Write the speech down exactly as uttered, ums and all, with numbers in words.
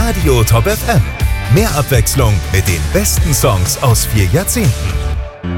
Radio Top F M. Mehr Abwechslung mit den besten Songs aus vier Jahrzehnten.